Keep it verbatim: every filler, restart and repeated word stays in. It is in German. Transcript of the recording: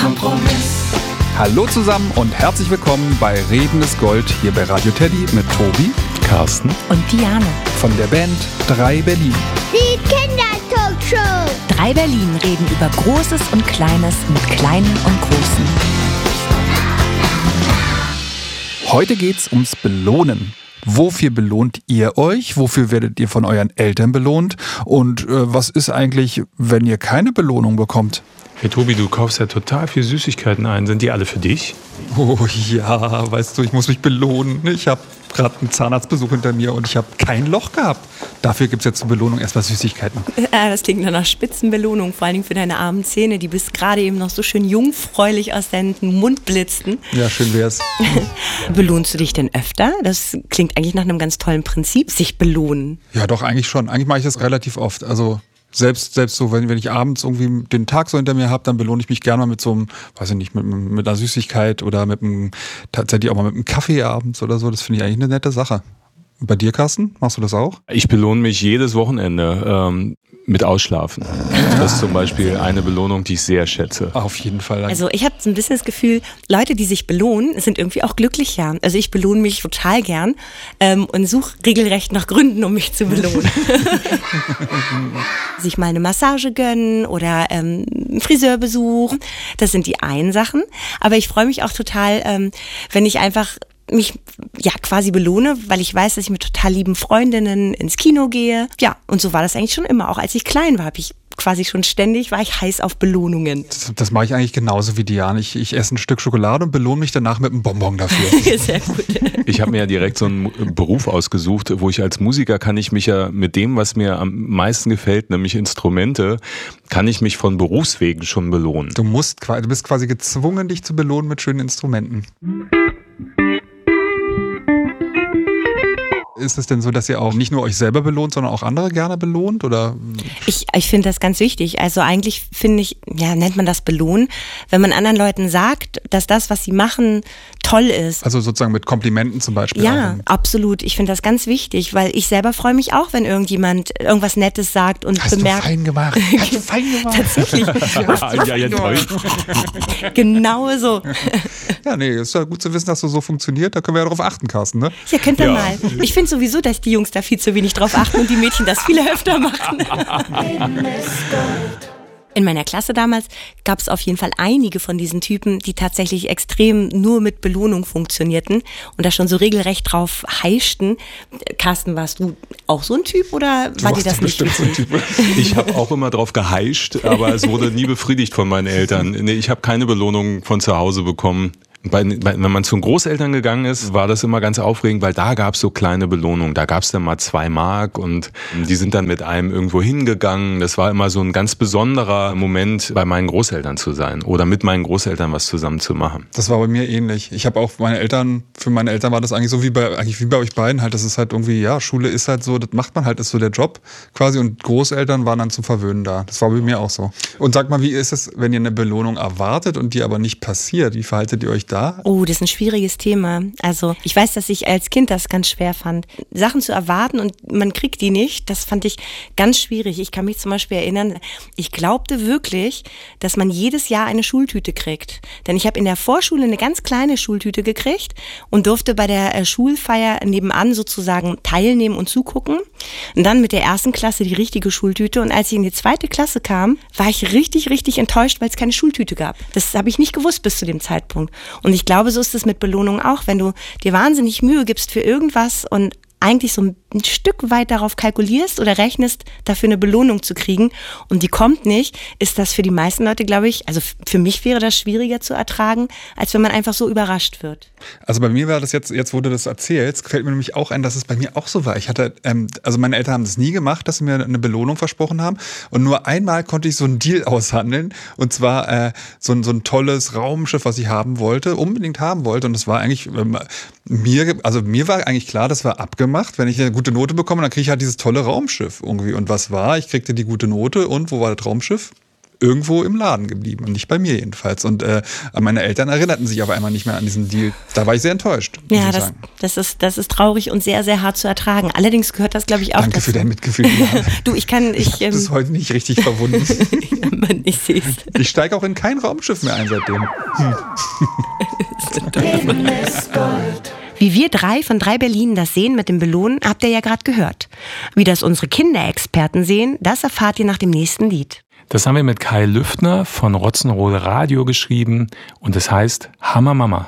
Kompromiss. Hallo zusammen und herzlich willkommen bei Reden ist Gold hier bei Radio Teddy mit Tobi, Carsten und Diane von der Band drei Berlin. Die Kindertalkshow. drei Berlin reden über Großes und Kleines mit Kleinen und Großen. Heute geht's ums Belohnen. Wofür belohnt ihr euch? Wofür werdet ihr von euren Eltern belohnt? Und äh, was ist eigentlich, wenn ihr keine Belohnung bekommt? Hey Tobi, du kaufst ja total viel Süßigkeiten ein. Sind die alle für dich? Oh ja, weißt du, ich muss mich belohnen. Ich habe gerade einen Zahnarztbesuch hinter mir und ich habe kein Loch gehabt. Dafür gibt es jetzt zur Belohnung erstmal Süßigkeiten. Ja, das klingt nach einer Spitzenbelohnung, vor allen Dingen für deine armen Zähne, die bis gerade eben noch so schön jungfräulich aus deinem Mund blitzten. Ja, schön wär's. Belohnst du dich denn öfter? Das klingt eigentlich nach einem ganz tollen Prinzip, sich belohnen. Ja, doch, eigentlich schon. Eigentlich mache ich das relativ oft. Also Selbst, selbst so, wenn, wenn ich abends irgendwie den Tag so hinter mir habe, dann belohne ich mich gerne mal mit so einem, weiß ich nicht, mit, mit einer Süßigkeit oder mit einem, tatsächlich auch mal mit einem Kaffee abends oder so. Das finde ich eigentlich eine nette Sache. Bei dir, Carsten, machst du das auch? Ich belohne mich jedes Wochenende ähm, mit Ausschlafen. Das ist zum Beispiel eine Belohnung, die ich sehr schätze. Auf jeden Fall. Also ich habe so ein bisschen das Gefühl, Leute, die sich belohnen, sind irgendwie auch glücklicher. Also ich belohne mich total gern ähm, und suche regelrecht nach Gründen, um mich zu belohnen. Sich mal eine Massage gönnen oder ähm, einen Friseurbesuch, das sind die einen Sachen. Aber ich freue mich auch total, ähm, wenn ich einfach mich ja quasi belohne, weil ich weiß, dass ich mit total lieben Freundinnen ins Kino gehe. Ja, und so war das eigentlich schon immer. Auch als ich klein war, habe ich quasi schon ständig, war ich heiß auf Belohnungen. Das, das mache ich eigentlich genauso wie Diane. Ich, ich esse ein Stück Schokolade und belohne mich danach mit einem Bonbon dafür. Sehr gut. Ich habe mir ja direkt so einen Beruf ausgesucht, wo ich als Musiker kann ich mich ja mit dem, was mir am meisten gefällt, nämlich Instrumente, kann ich mich von Berufswegen schon belohnen. Du musst, du bist quasi gezwungen, dich zu belohnen mit schönen Instrumenten. Ist es denn so, dass ihr auch nicht nur euch selber belohnt, sondern auch andere gerne belohnt? Oder? Ich, ich finde das ganz wichtig. Also eigentlich finde ich, ja, nennt man das belohnen, wenn man anderen Leuten sagt, dass das, was sie machen, toll ist. Also sozusagen mit Komplimenten zum Beispiel. Ja, auch. Absolut. Ich finde das ganz wichtig, weil ich selber freue mich auch, wenn irgendjemand irgendwas Nettes sagt und Hast bemerkt. Hast du fein gemacht. Hast du fein gemacht. Tatsächlich. ja, ja, ja, toll. Genau so. Ja, nee, ist ja gut zu wissen, dass das so funktioniert. Da können wir ja darauf achten, Carsten, ne? Ja, könnt ihr ja. mal. Ich finde sowieso, dass die Jungs da viel zu wenig drauf achten und die Mädchen das viel öfter machen. In meiner Klasse damals gab es auf jeden Fall einige von diesen Typen, die tatsächlich extrem nur mit Belohnung funktionierten und da schon so regelrecht drauf heischten. Carsten, warst du auch so ein Typ oder war dir das nicht? So ein Typ. Ich habe auch immer drauf geheischt, aber es wurde nie befriedigt von meinen Eltern. Nee, ich habe keine Belohnung von zu Hause bekommen. Bei, bei, wenn man zu den Großeltern gegangen ist, war das immer ganz aufregend, weil da gab es so kleine Belohnungen. Da gab es dann mal zwei Mark und die sind dann mit einem irgendwo hingegangen. Das war immer so ein ganz besonderer Moment, bei meinen Großeltern zu sein oder mit meinen Großeltern was zusammen zu machen. Das war bei mir ähnlich. Ich habe auch meine Eltern, für meine Eltern war das eigentlich so wie bei, eigentlich wie bei euch beiden halt. Das ist halt irgendwie, ja, Schule ist halt so, das macht man halt, ist so der Job quasi und Großeltern waren dann zum Verwöhnen da. Das war bei mir auch so. Und sag mal, wie ist es, wenn ihr eine Belohnung erwartet und die aber nicht passiert? Wie verhaltet ihr euch da? Oh, das ist ein schwieriges Thema. Also ich weiß, dass ich als Kind das ganz schwer fand. Sachen zu erwarten und man kriegt die nicht, das fand ich ganz schwierig. Ich kann mich zum Beispiel erinnern, ich glaubte wirklich, dass man jedes Jahr eine Schultüte kriegt. Denn ich habe in der Vorschule eine ganz kleine Schultüte gekriegt und durfte bei der Schulfeier nebenan sozusagen teilnehmen und zugucken. Und dann mit der ersten Klasse die richtige Schultüte. Und als ich in die zweite Klasse kam, war ich richtig, richtig enttäuscht, weil es keine Schultüte gab. Das habe ich nicht gewusst bis zu dem Zeitpunkt. Und ich glaube, so ist es mit Belohnung auch. Wenn du dir wahnsinnig Mühe gibst für irgendwas und eigentlich so ein Stück weit darauf kalkulierst oder rechnest, dafür eine Belohnung zu kriegen und die kommt nicht, ist das für die meisten Leute, glaube ich, also für mich wäre das schwieriger zu ertragen, als wenn man einfach so überrascht wird. Also bei mir war das jetzt, jetzt wo du das erzählst, fällt mir nämlich auch ein, dass es bei mir auch so war. Ich hatte, ähm, also meine Eltern haben das nie gemacht, dass sie mir eine Belohnung versprochen haben und nur einmal konnte ich so einen Deal aushandeln und zwar äh, so, ein, so ein tolles Raumschiff, was ich haben wollte, unbedingt haben wollte und das war eigentlich ähm, mir, also mir war eigentlich klar, das war abgemacht, wenn ich eine gute Note bekomme, dann kriege ich halt dieses tolle Raumschiff irgendwie. Und was war? Ich kriegte die gute Note und wo war das Raumschiff? irgendwo im Laden geblieben und nicht bei mir jedenfalls. Und äh, meine Eltern erinnerten sich auf einmal nicht mehr an diesen Deal. Da war ich sehr enttäuscht. Muss ja, ich das, sagen. das, ist, das ist traurig und sehr, sehr hart zu ertragen. Allerdings gehört das, glaube ich, auch Danke dazu. für dein Mitgefühl. Du, ich kann... Ich, Ich habe ähm, das heute nicht richtig verwunden. man nicht siehst. Ich steige auch in kein Raumschiff mehr ein seitdem. Wie wir drei von drei Berlin das sehen mit dem Belohnen, habt ihr ja gerade gehört. Wie das unsere Kinderexperten sehen, das erfahrt ihr nach dem nächsten Lied. Das haben wir mit Kai Lüftner von Rotzenrode Radio geschrieben und es heißt Hammer Mama.